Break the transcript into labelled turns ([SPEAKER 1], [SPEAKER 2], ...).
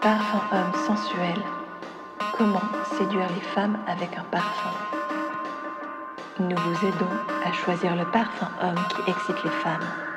[SPEAKER 1] Parfum homme sensuel. Comment séduire les femmes avec un parfum? Nous vous aidons à choisir le parfum homme qui excite les femmes.